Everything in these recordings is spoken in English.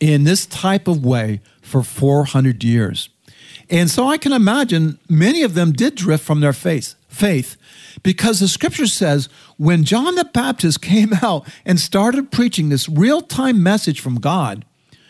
in this type of way for 400 years. And so I can imagine many of them did drift from their faith, because the scripture says when John the Baptist came out and started preaching this real-time message from God,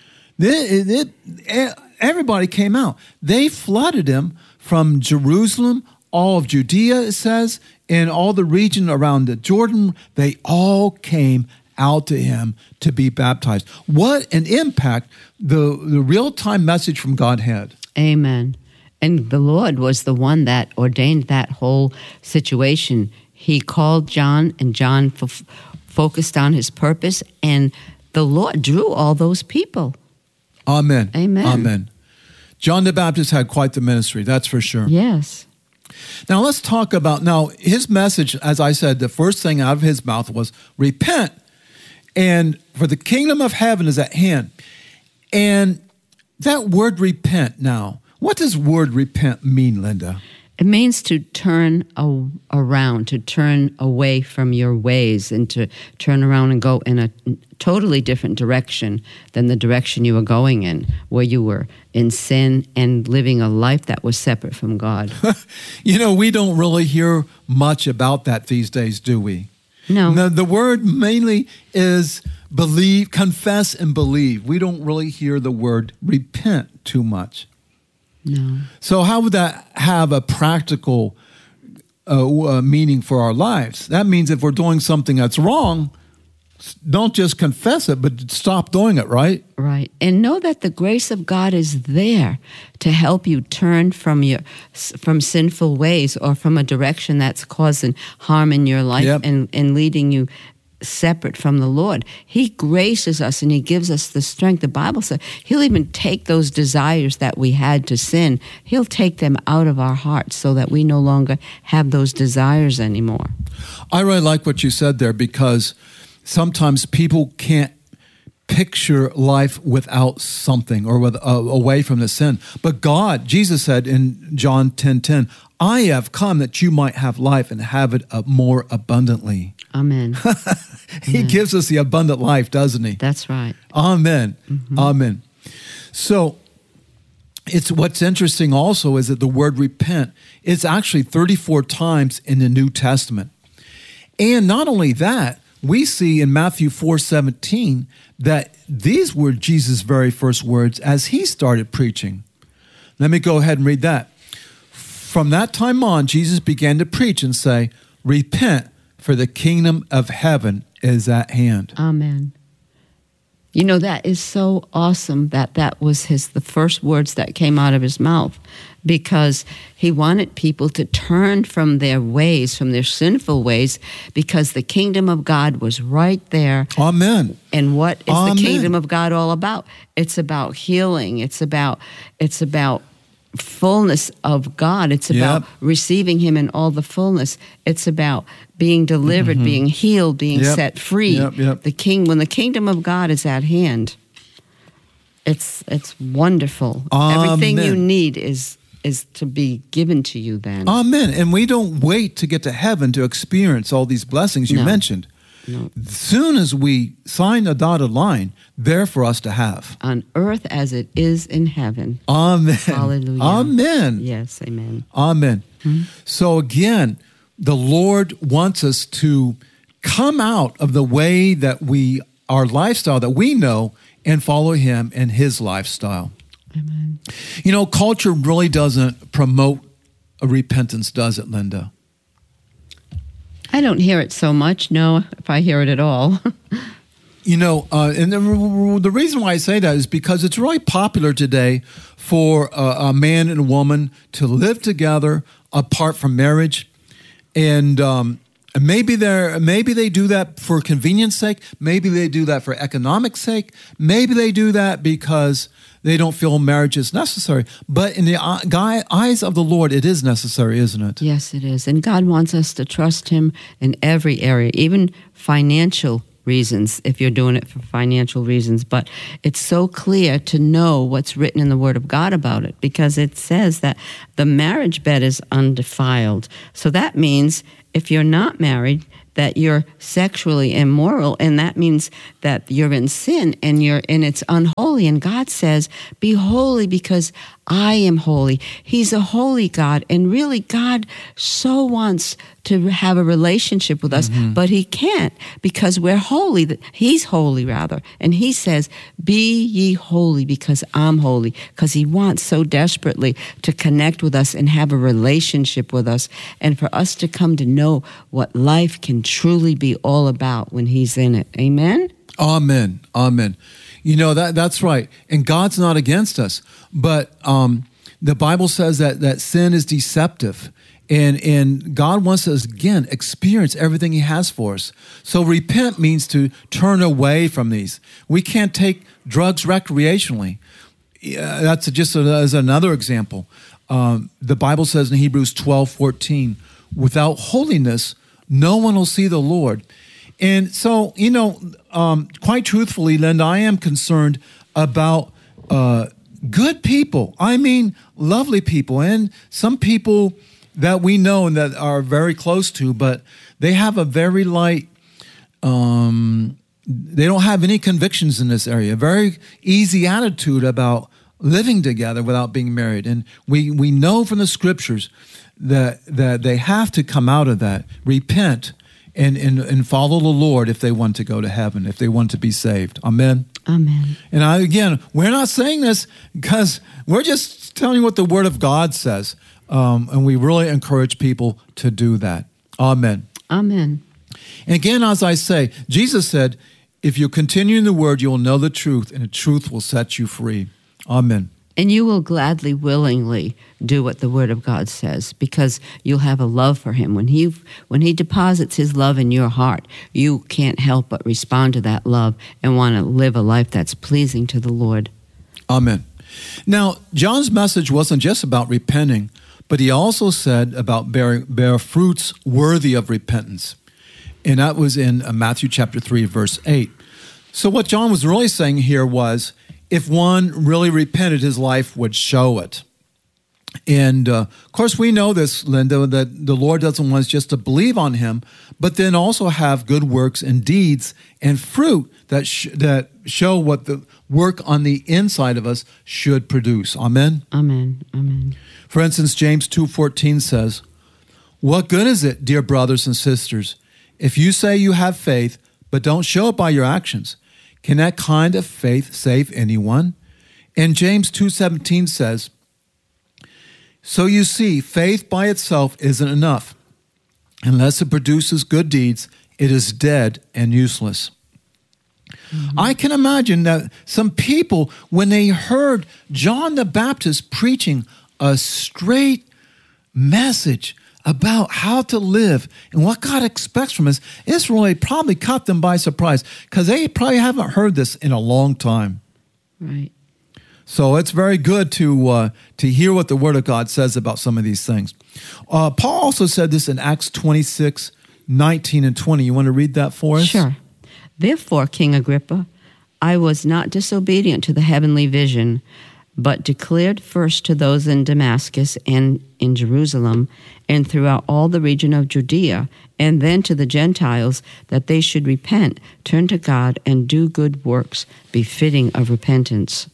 everybody came out. They flooded him from Jerusalem, all of Judea, it says, and all the region around the Jordan. They all came out to him to be baptized. What an impact the real-time message from God had. Amen. And the Lord was the one that ordained that whole situation. He called John, and John focused on his purpose, and the Lord drew all those people. Amen. Amen. Amen. John the Baptist had quite the ministry, that's for sure. Yes. Now let's talk about, his message, as I said, the first thing out of his mouth was repent, and for the kingdom of heaven is at hand. And that word repent now, what does word repent mean, Linda? It means to turn around, to turn away from your ways, and to turn around and go in a totally different direction than the direction you were going in, where you were in sin and living a life that was separate from God. We don't really hear much about that these days, do we? No. The word mainly is believe, confess, and believe. We don't really hear the word repent too much. No. So how would that have a practical meaning for our lives? That means if we're doing something that's wrong, don't just confess it, but stop doing it, right? Right. And know that the grace of God is there to help you turn from sinful ways or from a direction that's causing harm in your life. Yep. and leading you separate from the Lord. He graces us and he gives us the strength. The Bible says he'll even take those desires that we had to sin. He'll take them out of our hearts so that we no longer have those desires anymore. I really like what you said there, because sometimes people can't picture life without something or away from the sin. But God, Jesus said in John 10:10, I have come that you might have life and have it more abundantly. Amen. He gives us the abundant life, doesn't he? That's right. Amen. Mm-hmm. Amen. So what's interesting also is that the word repent is actually 34 times in the New Testament. And not only that, we see in Matthew 4:17 that these were Jesus' very first words as he started preaching. Let me go ahead and read that. From that time on, Jesus began to preach and say, repent, for the kingdom of heaven is at hand. Amen. That is so awesome that was the first words that came out of his mouth, because he wanted people to turn from their ways, from their sinful ways, because the kingdom of God was right there. Amen. And what is Amen. The kingdom of God all about? It's about healing. It's about fullness of God. It's about receiving him in all the fullness. It's about being delivered, being healed, being set free. When the kingdom of God is at hand, it's wonderful. Amen. Everything you need is to be given to you then. Amen. And we don't wait to get to heaven to experience all these blessings you mentioned. No. As soon as we sign a dotted line, they're for us to have. On earth as it is in heaven. Amen. Hallelujah. Amen. Yes, amen. Amen. Mm-hmm. So again, the Lord wants us to come out of the way that our lifestyle that we know, and follow him in his lifestyle. Amen. Culture really doesn't promote a repentance, does it, Linda? I don't hear it so much, no, if I hear it at all. And the reason why I say that is because it's really popular today for a man and a woman to live together apart from marriage. And maybe they do that for convenience sake. Maybe they do that for economic sake. Maybe they do that because they don't feel marriage is necessary. But in the eyes of the Lord, it is necessary, isn't it? Yes, it is. And God wants us to trust him in every area, even financial reasons, if you're doing it for financial reasons. But it's so clear to know what's written in the Word of God about it, because it says that the marriage bed is undefiled. So that means if you're not married, that you're sexually immoral, and that means that you're in sin and it's unholy. And God says, be holy because I am holy. He's a holy God, and really God so wants to have a relationship with us, but he can't because we're holy. He's holy, rather. And he says, be ye holy because I'm holy, because he wants so desperately to connect with us and have a relationship with us, and for us to come to know what life can truly be all about when he's in it. Amen? Amen. Amen. You know, that's right. And God's not against us. But the Bible says that sin is deceptive. And God wants us, again, experience everything he has for us. So repent means to turn away from these. We can't take drugs recreationally. That's just as another example. The Bible says in Hebrews 12:14, without holiness, no one will see the Lord. And so, you know, quite truthfully, Linda, I am concerned about good people. I mean, lovely people, and some people that we know and that are very close to, but they have a very light, they don't have any convictions in this area, very easy attitude about living together without being married. And we know from the scriptures that they have to come out of that, repent, and follow the Lord if they want to go to heaven, if they want to be saved. Amen? Amen. And again, we're not saying this because we're just telling you what the Word of God says. And we really encourage people to do that. Amen. Amen. And again, as I say, Jesus said, if you continue in the Word, you'll know the truth, and the truth will set you free. Amen. And you will gladly, willingly do what the Word of God says, because you'll have a love for him. When he deposits his love in your heart, you can't help but respond to that love and want to live a life that's pleasing to the Lord. Amen. Now, John's message wasn't just about repenting, but he also said about bear fruits worthy of repentance. And that was in Matthew chapter 3, verse 8. So what John was really saying here was, if one really repented, his life would show it. And of course, we know this, Linda, that the Lord doesn't want us just to believe on him, but then also have good works and deeds and fruit that show what the work on the inside of us should produce. Amen? Amen. Amen. For instance, James 2:14 says, what good is it, dear brothers and sisters, if you say you have faith, but don't show it by your actions? Can that kind of faith save anyone? And James 2:17 says, so you see, faith by itself isn't enough. Unless it produces good deeds, it is dead and useless. Mm-hmm. I can imagine that some people, when they heard John the Baptist preaching a straight message about how to live and what God expects from us, it's really probably caught them by surprise, because they probably haven't heard this in a long time. Right. So it's very good to hear what the Word of God says about some of these things. Paul also said this in Acts 26:19 and 20. You want to read that for us? Sure. Therefore, King Agrippa, I was not disobedient to the heavenly vision, but declared first to those in Damascus and in Jerusalem and throughout all the region of Judea, and then to the Gentiles, that they should repent, turn to God, and do good works befitting of repentance.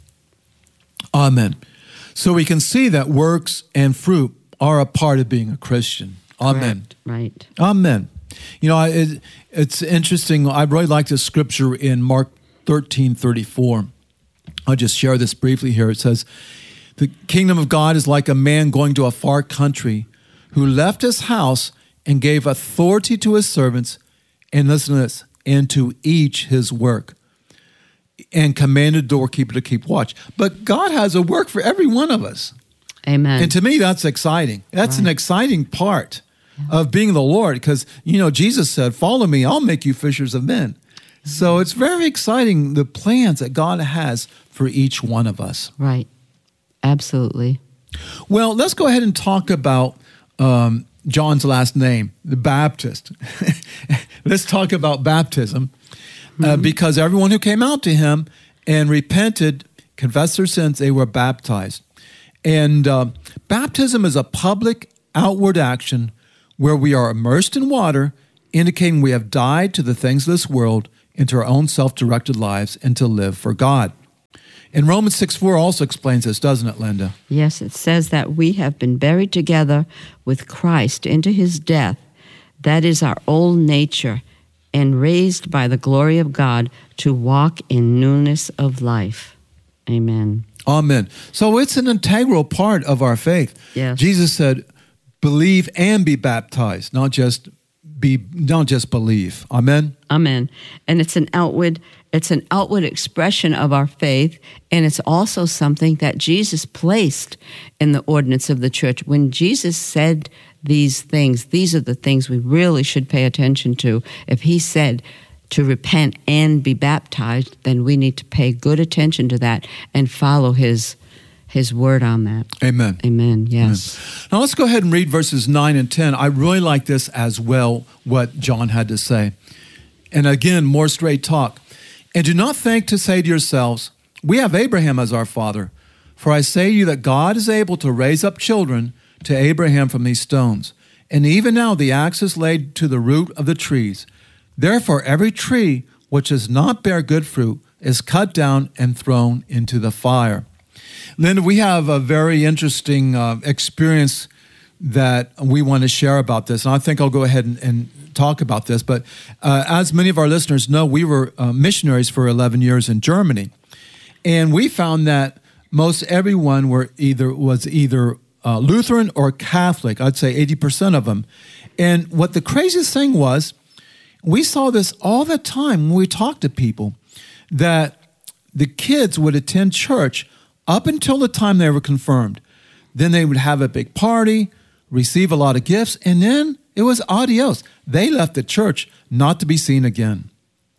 Amen. So we can see that works and fruit are a part of being a Christian. Amen. Correct. Right. Amen. You know, it's interesting. I really like this scripture in Mark 13:34. I'll just share this briefly here. It says, the kingdom of God is like a man going to a far country who left his house and gave authority to his servants, and listen to this, and to each his work, and commanded the doorkeeper to keep watch. But God has a work for every one of us. Amen. And to me, that's exciting. That's an exciting part of being the Lord, because, you know, Jesus said, follow me, I'll make you fishers of men. So it's very exciting, the plans that God has for each one of us. Right. Absolutely. Well, let's go ahead and talk about John's last name, the Baptist. Let's talk about baptism, because everyone who came out to him and repented, confessed their sins, they were baptized. And baptism is a public outward action where we are immersed in water indicating we have died to the things of this world into our own self-directed lives and to live for God. And Romans 6:4 also explains this, doesn't it, Linda? Yes, it says that we have been buried together with Christ into his death. That is our old nature, and raised by the glory of God to walk in newness of life. Amen. Amen. So it's an integral part of our faith. Yes. Jesus said, believe and be baptized, not just believe. Amen. Amen. And it's an outward expression of our faith, and it's also something that Jesus placed in the ordinance of the church. When Jesus said these things, these are the things we really should pay attention to. If he said to repent and be baptized, then we need to pay good attention to that and follow his word on that. Amen. Amen. Yes. Amen. Now let's go ahead and read verses 9 and 10. I really like this as well, what John had to say. And again, more straight talk. And do not think to say to yourselves, we have Abraham as our father. For I say to you that God is able to raise up children to Abraham from these stones. And even now the axe is laid to the root of the trees. Therefore every tree which does not bear good fruit is cut down and thrown into the fire. Linda, we have a very interesting experience that we want to share about this. And I think I'll go ahead and talk about this. But as many of our listeners know, we were missionaries for 11 years in Germany. And we found that most everyone was either Lutheran or Catholic. I'd say 80% of them. And what the craziest thing was, we saw this all the time when we talked to people, that the kids would attend church up until the time they were confirmed. Then they would have a big party, receive a lot of gifts, and then it was adios. They left the church not to be seen again.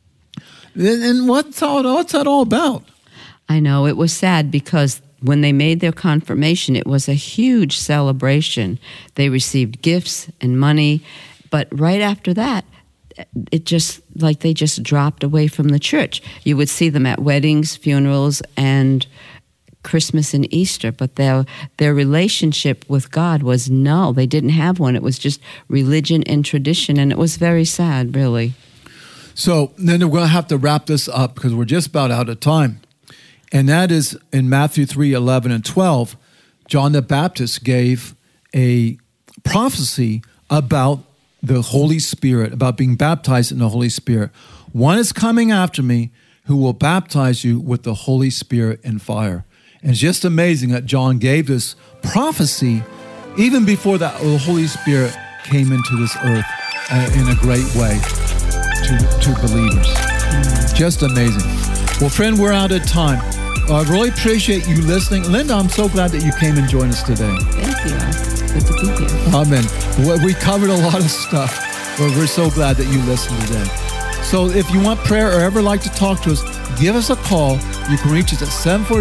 And what's that all about? I know, it was sad because when they made their confirmation, it was a huge celebration. They received gifts and money, but right after that, it just like they just dropped away from the church. You would see them at weddings, funerals, and Christmas and Easter, but their relationship with God was null. They didn't have one. It was just religion and tradition, and it was very sad, really. So then we're going to have to wrap this up because we're just about out of time. And that is in Matthew 3:11 and 12, John the Baptist gave a prophecy about the Holy Spirit, about being baptized in the Holy Spirit. One is coming after me who will baptize you with the Holy Spirit and fire. And it's just amazing that John gave this prophecy even before the Holy Spirit came into this earth in a great way to believers. Just amazing. Well, friend, we're out of time. I really appreciate you listening. Linda, I'm so glad that you came and joined us today. Thank you. Good to be here. Amen. We covered a lot of stuff, but we're so glad that you listened today. So if you want prayer or ever like to talk to us, give us a call. You can reach us at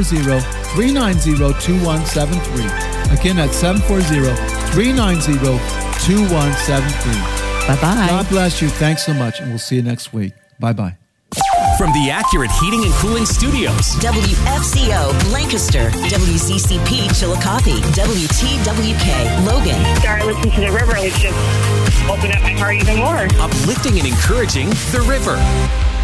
740-390-2173. Again, that's 740-390-2173. Bye-bye. God bless you. Thanks so much, and we'll see you next week. Bye-bye. From the Accurate Heating and Cooling Studios, WFCO, Lancaster, WCCP, Chillicothe, WTWK, Logan. After I listened to The River, it just opened up my heart even more. uplifting and encouraging the river.